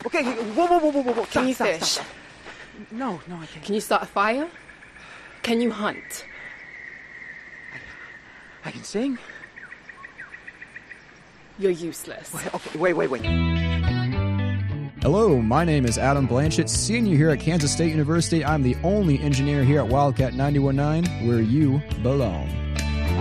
Okay, whoa. Can you Stop. fish? No, I can't. Can you start a fire? Can you hunt? I can sing. You're useless. Wait. Hello, my name is Adam Blanchett, senior here at Kansas State University. I'm the only engineer here at Wildcat 91.9, where you belong.